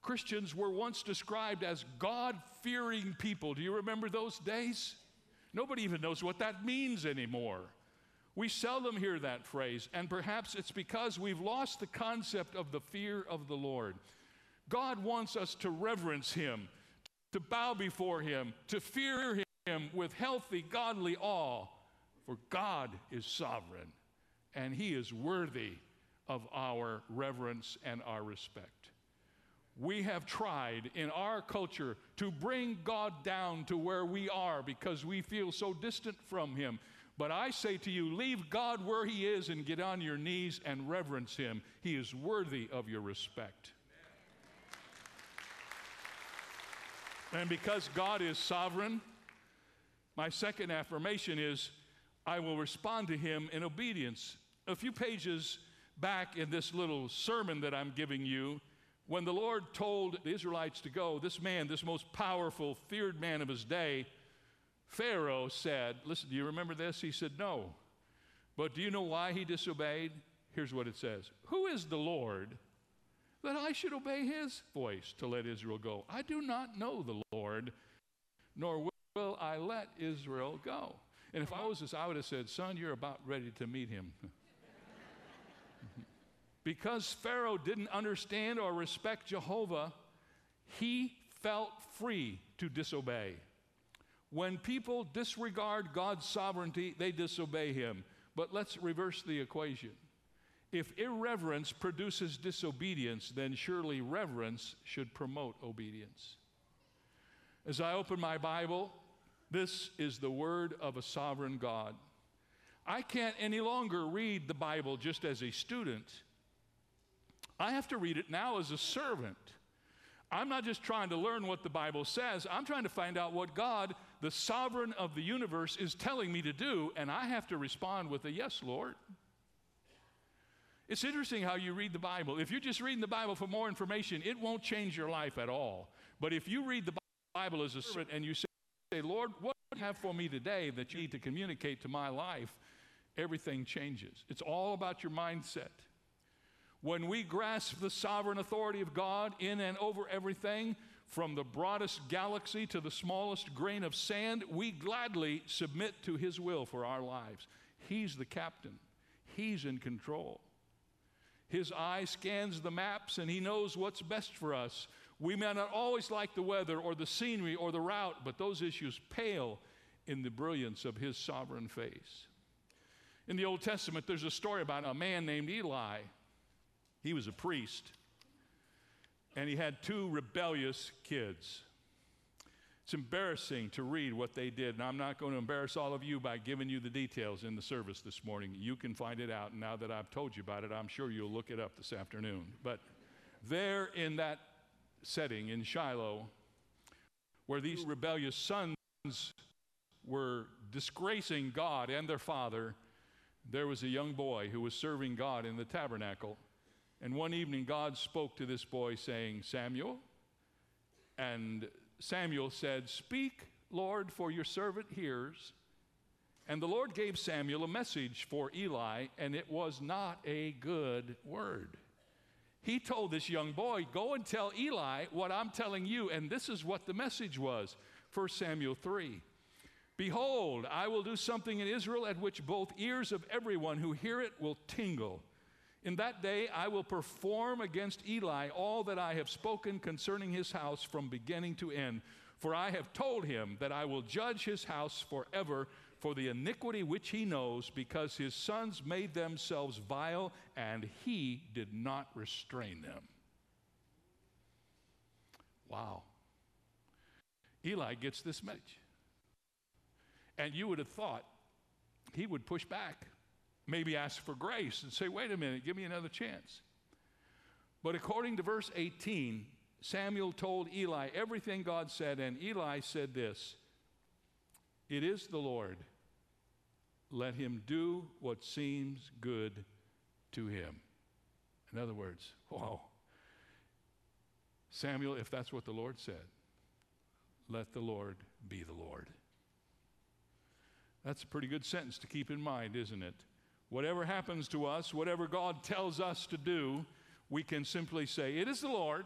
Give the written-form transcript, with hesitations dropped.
Christians were once described as God-fearing people. Do you remember those days? Nobody even knows what that means anymore. We seldom hear that phrase, and perhaps it's because we've lost the concept of the fear of the Lord. God wants us to reverence Him, to bow before Him, to fear Him with healthy, godly awe, for God is sovereign, and He is worthy of our reverence and our respect. We have tried in our culture to bring God down to where we are because we feel so distant from Him. But I say to you, leave God where He is and get on your knees and reverence Him. He is worthy of your respect. And because God is sovereign, my second affirmation is, I will respond to Him in obedience. A few pages back in this little sermon that I'm giving you, when the Lord told the Israelites to go, this man, this most powerful, feared man of his day, Pharaoh said, listen, do you remember this? He said, no. But do you know why he disobeyed? Here's what it says. Who is the Lord that I should obey His voice to let Israel go? I do not know the Lord, nor will I let Israel go. And if Moses, I would have said, son, you're about ready to meet Him. Because Pharaoh didn't understand or respect Jehovah, he felt free to disobey. When people disregard God's sovereignty, they disobey Him. But let's reverse the equation. If irreverence produces disobedience, then surely reverence should promote obedience. As I open my Bible, this is the word of a sovereign God. I can't any longer read the Bible just as a student. I have to read it now as a servant. I'm not just trying to learn what the Bible says. I'm trying to find out what God, the sovereign of the universe, is telling me to do, and I have to respond with a yes, Lord. It's interesting how you read the Bible. If you're just reading the Bible for more information, it won't change your life at all. But if you read the Bible as a servant and you say, Lord, what do you have for me today that you need to communicate to my life? Everything changes. It's all about your mindset. When we grasp the sovereign authority of God in and over everything, from the broadest galaxy to the smallest grain of sand, we gladly submit to His will for our lives. He's the captain. He's in control. His eye scans the maps and He knows what's best for us. We may not always like the weather or the scenery or the route, but those issues pale in the brilliance of His sovereign face. In the Old Testament, there's a story about a man named Eli. He was a priest, and he had two rebellious kids. It's embarrassing to read what they did, and I'm not going to embarrass all of you by giving you the details in the service this morning. You can find it out, and now that I've told you about it, I'm sure you'll look it up this afternoon. But there in that setting in Shiloh, where these rebellious sons were disgracing God and their father, there was a young boy who was serving God in the tabernacle. And one evening, God spoke to this boy saying, Samuel. And Samuel said, speak, Lord, for your servant hears. And the Lord gave Samuel a message for Eli, and it was not a good word. He told this young boy, go and tell Eli what I'm telling you. And this is what the message was. 1 Samuel 3. Behold, I will do something in Israel at which both ears of everyone who hear it will tingle. In that day I will perform against Eli all that I have spoken concerning his house from beginning to end. For I have told him that I will judge his house forever for the iniquity which he knows, because his sons made themselves vile, and he did not restrain them. Wow. Eli gets this message. And you would have thought he would push back. Maybe ask for grace and say, wait a minute, give me another chance. But according to verse 18, Samuel told Eli everything God said, and Eli said this, it is the Lord. Let him do what seems good to him. In other words, wow. Samuel, if that's what the Lord said, let the Lord be the Lord. That's a pretty good sentence to keep in mind, isn't it? Whatever happens to us, whatever God tells us to do, we can simply say, it is the Lord.